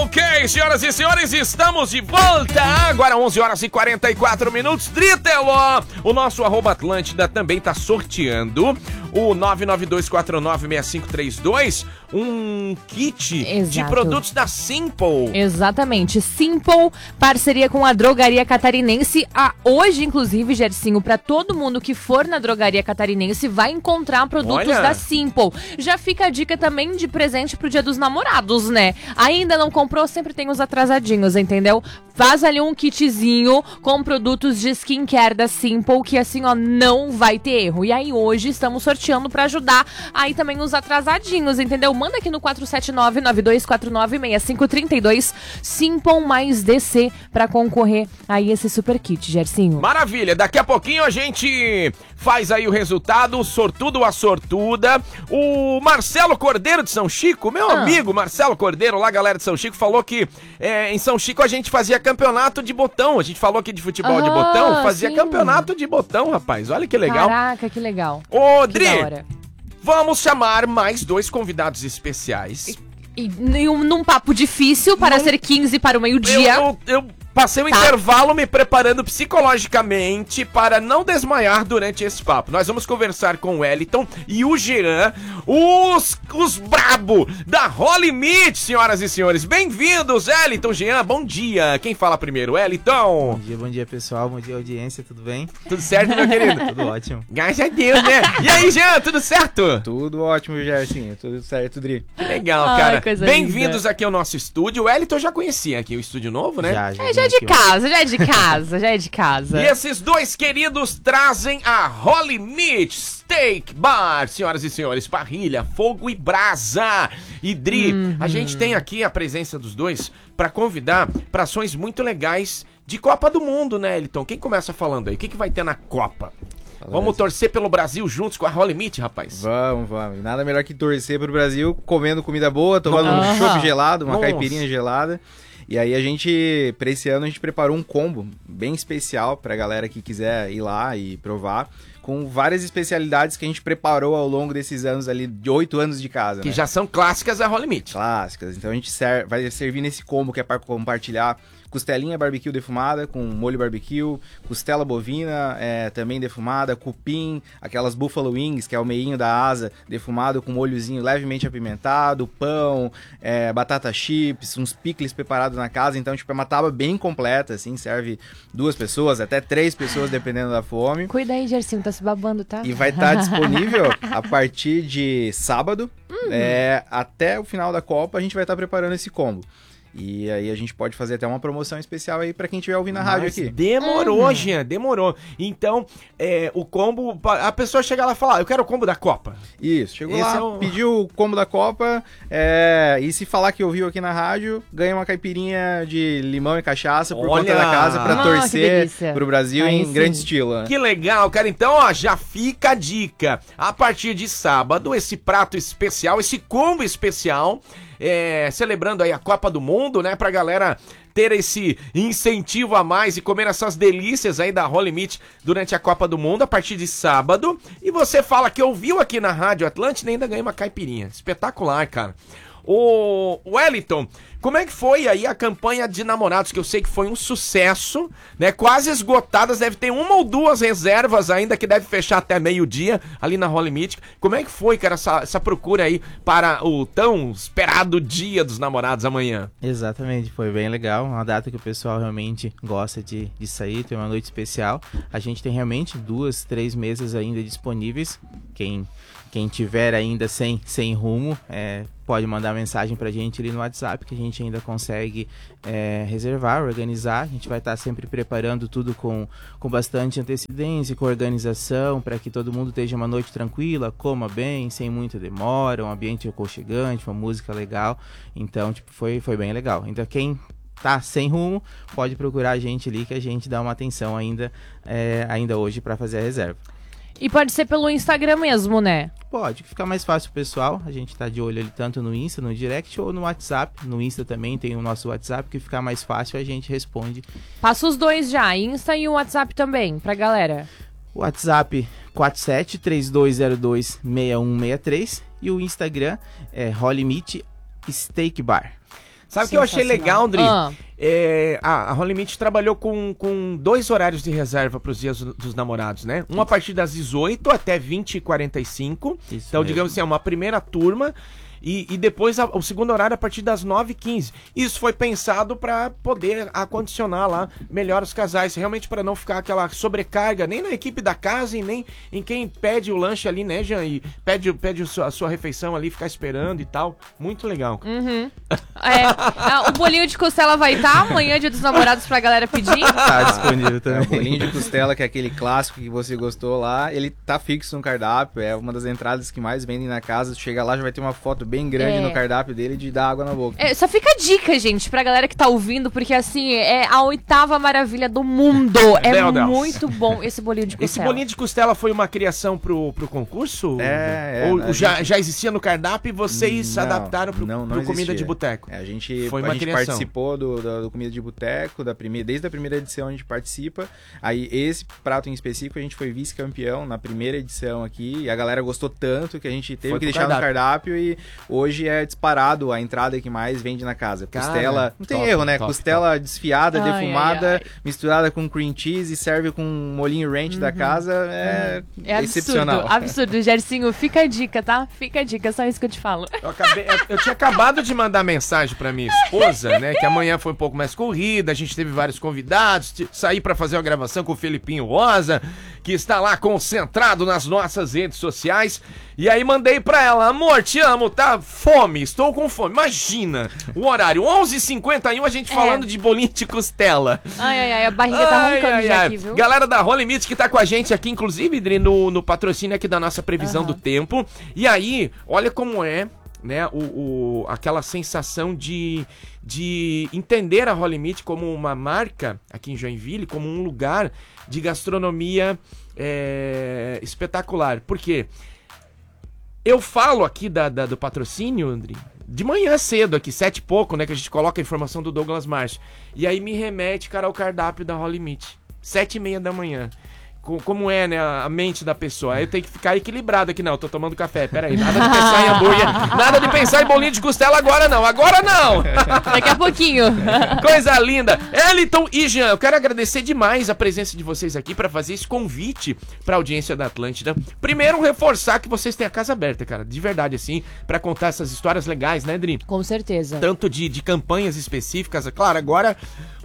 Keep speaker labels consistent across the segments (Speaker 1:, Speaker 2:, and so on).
Speaker 1: Ok, senhoras e senhores, estamos de volta. Agora 11 horas e 44 minutos. Driteló, o nosso @Atlântida também tá sorteando o 992496532, um kit de produtos da Simple.
Speaker 2: Exatamente, Simple, parceria com a Drogaria Catarinense. Hoje, inclusive, Gersinho, para todo mundo que for na Drogaria Catarinense vai encontrar produtos da Simple. Já fica a dica também de presente pro Dia dos Namorados, né? Ainda não comprou, sempre tem os atrasadinhos, entendeu? Faz ali um kitzinho com produtos de skincare da Simple, que assim, ó, não vai ter erro. E aí hoje estamos sorteando pra ajudar aí também os atrasadinhos, entendeu? Manda aqui no 479-9249-6532 Simple mais DC pra concorrer aí esse super kit, Gersinho.
Speaker 1: Maravilha, daqui a pouquinho a gente faz aí o resultado, sortudo a sortuda. O Marcelo Cordeiro de São Chico, meu amigo Marcelo Cordeiro, lá galera de São Chico, falou que em São Chico a gente fazia campeonato de botão. A gente falou aqui de futebol de botão, fazia campeonato de botão, rapaz. Olha que legal.
Speaker 2: Caraca, que legal.
Speaker 1: Ô, Dri, vamos chamar mais 2 convidados especiais.
Speaker 2: E num papo difícil para ser 15 para o meio-dia.
Speaker 1: Eu passei o intervalo me preparando psicologicamente para não desmaiar durante esse papo. Nós vamos conversar com o Wellington e o Jean, os brabo da Holimite, senhoras e senhores. Bem-vindos, Wellington, Jean, bom dia. Quem fala primeiro, Wellington?
Speaker 3: Bom dia, pessoal. Bom dia, audiência. Tudo bem?
Speaker 1: Tudo certo, meu querido?
Speaker 3: Tudo ótimo.
Speaker 1: Graças a Deus, né? E aí, Jean, tudo certo?
Speaker 3: Tudo ótimo, Gersinho. Tudo certo, Dri.
Speaker 1: Que legal, cara. Bem-vindos aqui ao nosso estúdio. O Wellington já conhecia aqui o estúdio novo, né?
Speaker 3: Já
Speaker 2: é de casa, já é de casa.
Speaker 1: E esses 2 queridos trazem a Holimite Steak Bar, senhoras e senhores, parrilha, fogo e brasa. E Dri, a gente tem aqui a presença dos 2 para convidar para ações muito legais de Copa do Mundo, né, Elton? Quem começa falando aí? O que vai ter na Copa? Vamos torcer pelo Brasil juntos com a Holimite, rapaz?
Speaker 3: Vamos. Nada melhor que torcer pro Brasil comendo comida boa, tomando um chopp gelado, uma caipirinha gelada. E aí pra esse ano, a gente preparou um combo bem especial pra galera que quiser ir lá e provar, com várias especialidades que a gente preparou ao longo desses anos ali, de 8 anos de casa,
Speaker 1: que já são clássicas da Holimite.
Speaker 3: Clássicas. Então a gente vai servir nesse combo que é para compartilhar costelinha barbecue defumada com molho barbecue, costela bovina também defumada, cupim, aquelas buffalo wings, que é o meinho da asa, defumado com molhozinho levemente apimentado, pão, batata chips, uns picles preparados na casa. Então, tipo, é uma tábua bem completa, assim, serve 2 pessoas, até 3 pessoas, dependendo da fome.
Speaker 2: Cuida aí, Gersinho, tá se babando, tá?
Speaker 3: E vai estar disponível a partir de sábado, até o final da Copa, a gente vai estar preparando esse combo. E aí a gente pode fazer até uma promoção especial aí pra quem estiver ouvindo a rádio aqui.
Speaker 1: Demorou, Jean, demorou. Então, o combo, a pessoa chega lá e fala, eu quero o combo da Copa.
Speaker 3: Isso, chegou lá, pediu o combo da Copa, e se falar que ouviu aqui na rádio, ganha uma caipirinha de limão e cachaça por conta da casa pra torcer pro Brasil em grande estilo. Né?
Speaker 1: Que legal, cara. Então, já fica a dica. A partir de sábado, esse prato especial, esse combo especial, celebrando aí a Copa do Mundo, né, pra galera ter esse incentivo a mais e comer essas delícias aí da Holimite durante a Copa do Mundo, a partir de sábado. E você fala que ouviu aqui na Rádio Atlântida e ainda ganha uma caipirinha. Espetacular, cara. O Wellington, como é que foi aí a campanha de namorados, que eu sei que foi um sucesso, né? Quase esgotadas, deve ter 1 ou 2 reservas ainda, que deve fechar até meio-dia ali na Holimite. Como é que foi, cara, essa procura aí para o tão esperado Dia dos Namorados amanhã?
Speaker 3: Exatamente, foi bem legal, uma data que o pessoal realmente gosta de sair, tem uma noite especial. A gente tem realmente 2, 3 mesas ainda disponíveis. Quem tiver ainda sem rumo, pode mandar mensagem pra gente ali no WhatsApp, que a gente ainda consegue reservar, organizar. A gente vai estar sempre preparando tudo com bastante antecedência, com organização, para que todo mundo esteja uma noite tranquila, coma bem, sem muita demora, um ambiente aconchegante, uma música legal. Então, tipo, foi bem legal. Então, quem tá sem rumo, pode procurar a gente ali, que a gente dá uma atenção ainda hoje para fazer a reserva.
Speaker 2: E pode ser pelo Instagram mesmo, né?
Speaker 3: Pode, fica mais fácil, pessoal. A gente tá de olho ali tanto no Insta, no Direct ou no WhatsApp. No Insta também tem o nosso WhatsApp, que fica mais fácil, a gente responde.
Speaker 2: Passa os 2 já, Insta e o WhatsApp também, pra galera.
Speaker 3: WhatsApp 47-3202-6163 e o Instagram é Holimite Steak Bar.
Speaker 1: Sabe o que eu achei legal, Dri? A Holy Meat trabalhou com 2 horários de reserva para os dias dos namorados, né? Um a partir das 18 até 20h45. Então, digamos assim, é uma primeira turma. E depois o segundo horário a partir das 9h15. Isso foi pensado para poder acondicionar lá melhor os casais, realmente para não ficar aquela sobrecarga nem na equipe da casa e nem em quem pede o lanche ali, né, Jean? E pede a sua refeição ali, ficar esperando e tal. Muito legal.
Speaker 2: Uhum. O bolinho de costela vai estar amanhã, dia dos namorados, pra galera pedir?
Speaker 3: Tá disponível também.
Speaker 4: O bolinho de costela, que é aquele clássico que você gostou lá, ele tá fixo no cardápio, é uma das entradas que mais vendem na casa. Tu chega lá, já vai ter uma foto bem grande no cardápio dele de dar água na boca.
Speaker 2: Só fica a dica, gente, pra galera que tá ouvindo, porque assim, é a 8ª maravilha do mundo. É muito bom esse bolinho de costela.
Speaker 1: Esse bolinho de costela foi uma criação pro concurso? Ou já existia no cardápio e vocês adaptaram pro Comida de Boteco?
Speaker 4: A gente participou do Comida de Boteco, desde a primeira edição a gente participa. Aí esse prato em específico a gente foi vice-campeão na primeira edição aqui, e a galera gostou tanto que a gente teve que deixar no cardápio, e hoje é disparado a entrada que mais vende na casa. Costela, não tem erro, né? Costela desfiada, defumada, misturada com cream cheese e serve com um molhinho ranch da casa, é excepcional.
Speaker 2: Absurdo, Gersinho, fica a dica, tá? Fica a dica, só isso que eu te falo.
Speaker 1: Eu tinha acabado de mandar mensagem pra minha esposa, né, que amanhã foi um pouco mais corrida, a gente teve vários convidados, saí pra fazer uma gravação com o Felipinho Rosa, que está lá concentrado nas nossas redes sociais, e aí mandei pra ela: amor, te amo, tá? Fome, estou com fome. Imagina o horário, 11h51, a gente falando de bolinho de costela.
Speaker 2: A barriga tá roncando já aqui, viu?
Speaker 1: Galera da Holy Meat que tá com a gente aqui, inclusive, Dri, no patrocínio aqui da nossa previsão do tempo. E aí, olha como é, né, aquela sensação de entender a Holy Meat como uma marca aqui em Joinville, como um lugar de gastronomia espetacular. Por quê? Eu falo aqui do patrocínio, André, de manhã cedo aqui, 7 e pouco, né, que a gente coloca a informação do Douglas Márcio. E aí me remete, cara, ao cardápio da Holy Meat. 7h30 da manhã. Como é, né, a mente da pessoa. Aí eu tenho que ficar equilibrado aqui. Não, eu tô tomando café, peraí. Nada de pensar em hambúrguer, nada de pensar em bolinho de costela agora não. Agora não!
Speaker 2: Daqui a pouquinho.
Speaker 1: Coisa linda. Eliton e Jean, eu quero agradecer demais a presença de vocês aqui para fazer esse convite pra audiência da Atlântida. Primeiro, reforçar que vocês têm a casa aberta, cara. De verdade, assim, pra contar essas histórias legais, né, Dri?
Speaker 2: Com certeza.
Speaker 1: Tanto de campanhas específicas. Claro, agora,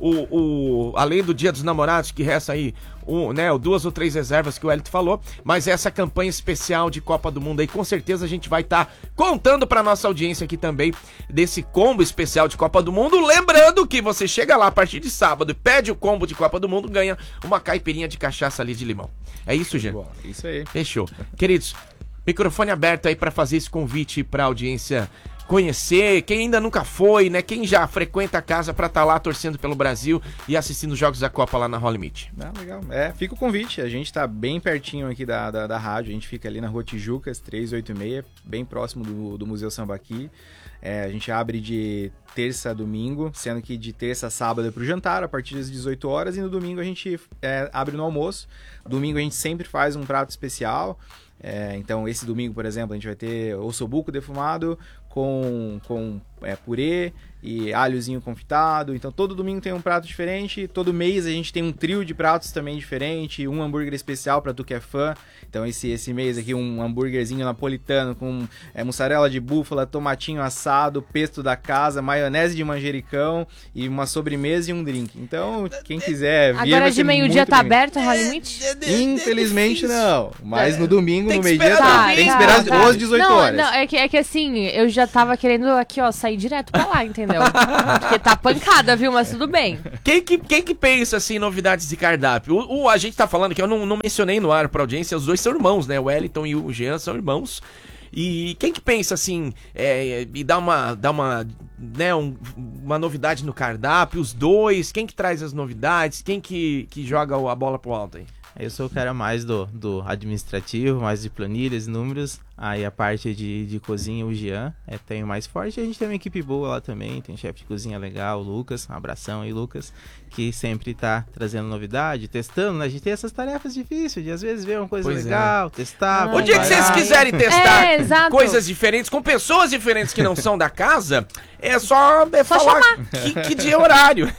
Speaker 1: além do Dia dos Namorados, que resta aí 2 ou 3 reservas que o Elito falou, mas essa campanha especial de Copa do Mundo aí, com certeza a gente vai estar contando pra nossa audiência aqui também desse combo especial de Copa do Mundo. Lembrando que você chega lá a partir de sábado e pede o combo de Copa do Mundo, ganha uma caipirinha de cachaça ali de limão. É isso, Jean?
Speaker 4: Isso aí.
Speaker 1: Fechou. Queridos, microfone aberto aí pra fazer esse convite pra audiência conhecer, quem ainda nunca foi, né? Quem já frequenta a casa pra estar lá torcendo pelo Brasil e assistindo os jogos da Copa lá na Holy Meat.
Speaker 4: Legal. Fica o convite. A gente tá bem pertinho aqui da rádio. A gente fica ali na Rua Tijucas, 386, bem próximo do Museu Sambaqui. A gente abre de terça a domingo, sendo que de terça a sábado é pro jantar, a partir das 18 horas, e no domingo a gente abre no almoço. Domingo a gente sempre faz um prato especial. Então, esse domingo, por exemplo, a gente vai ter ossobuco defumado com purê e alhozinho confitado. Então, todo domingo tem um prato diferente. Todo mês a gente tem um trio de pratos também diferente. Um hambúrguer especial para tu que é fã. Então, esse mês aqui, um hambúrguerzinho napolitano com mussarela de búfala, tomatinho assado, pesto da casa, maionese de manjericão e uma sobremesa e um drink. Então, quem quiser vir...
Speaker 2: Agora de meio-dia tá aberto a Holy Meat?
Speaker 4: Infelizmente não. Mas no domingo, no meio-dia, tem que esperar às 18 horas.
Speaker 2: Não, é que assim, eu já tava querendo aqui, ó, sair direto pra lá, entendeu? Porque tá pancada, viu? Mas tudo bem.
Speaker 1: Quem que pensa, assim, em novidades de cardápio? A gente tá falando que eu não mencionei no ar pra audiência, os dois são irmãos, né? O Wellington e o Jean são irmãos. E quem que pensa, assim, e dá uma novidade no cardápio? Os dois, quem que traz as novidades? Quem que joga a bola pro alto aí?
Speaker 3: Eu sou o cara mais do administrativo, mais de planilhas, números. Aí a parte de cozinha, o Jean tem o mais forte. A gente tem uma equipe boa lá também, tem chefe de cozinha legal, o Lucas, um abração aí, Lucas, que sempre tá trazendo novidade, testando, né? A gente tem essas tarefas difíceis, de às vezes ver uma coisa legal, testar.
Speaker 1: O dia que vocês quiserem testar coisas diferentes, com pessoas diferentes que não são da casa, é só falar que dia é horário.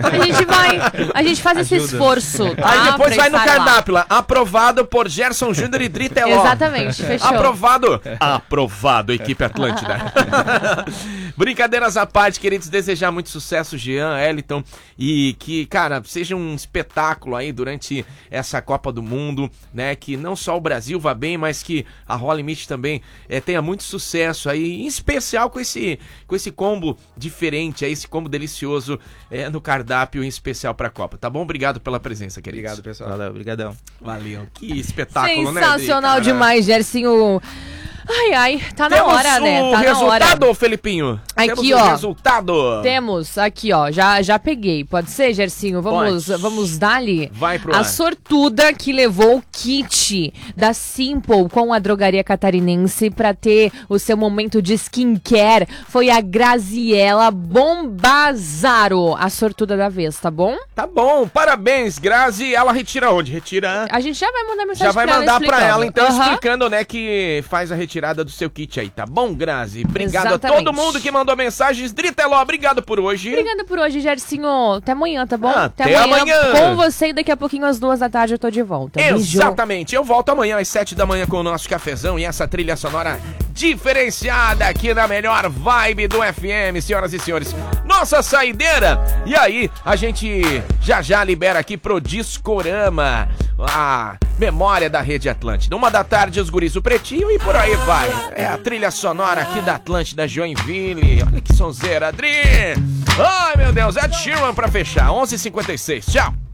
Speaker 2: A gente faz esse esforço, tá?
Speaker 1: Aí depois vai no cardápio lá, aprovado por Gerson Júnior e Driteló.
Speaker 2: Exatamente, fechou.
Speaker 1: Aprovado, equipe Atlântida. Brincadeiras à parte, queridos, desejar muito sucesso, Jean, Eliton, e que, cara, seja um espetáculo aí durante essa Copa do Mundo, né, que não só o Brasil vá bem, mas que a Roll Limite também tenha muito sucesso aí, em especial com esse combo diferente, aí, esse combo delicioso no cardápio em especial pra Copa, tá bom? Obrigado pela presença, queridos.
Speaker 4: Obrigado, pessoal.
Speaker 3: Valeu, obrigadão.
Speaker 1: Valeu, que espetáculo, né?
Speaker 2: Sensacional demais, Gersinho. Ai, tá na hora, né? Tá
Speaker 1: resultado,
Speaker 2: na hora.
Speaker 1: Felipeño?
Speaker 2: Aqui,
Speaker 1: Temos
Speaker 2: ó.
Speaker 1: o resultado.
Speaker 2: Temos, aqui, ó. Já peguei. Pode ser, Gersinho? Vamos dar-lhe.
Speaker 1: Vai pro
Speaker 2: A
Speaker 1: ar.
Speaker 2: sortuda que levou o kit da Simple com a Drogaria Catarinense pra ter o seu momento de skincare foi a Graziela Bombazaro, a sortuda da vez, tá bom?
Speaker 1: Tá bom, parabéns, Grazi. Ela retira onde? Retira...
Speaker 2: A gente já vai mandar mensagem
Speaker 1: Já vai mandar pra ela, então,
Speaker 2: Aham.
Speaker 1: explicando, né, que faz a retirada do seu kit aí, tá bom, Grazi? Obrigado
Speaker 2: Exatamente.
Speaker 1: a todo mundo que mandou mensagens. Driteló, obrigado por hoje.
Speaker 2: Obrigada por hoje, Gersinho. Até amanhã, tá bom?
Speaker 1: Até amanhã.
Speaker 2: Com você e daqui a pouquinho às 2h eu tô de volta. Beijo.
Speaker 1: Exatamente, eu volto amanhã às 7h com o nosso cafezão e essa trilha sonora diferenciada aqui na melhor vibe do FM, senhoras e senhores. Nossa saideira! E aí, a gente já libera aqui pro Discorama, a memória da Rede Atlântida. 1h, os guris, o Pretinho e por aí vai. É a trilha sonora aqui da Atlântida Joinville. Olha que sonzeira, Adri! Ai, meu Deus, Ed Sheeran pra fechar. 11h56, tchau!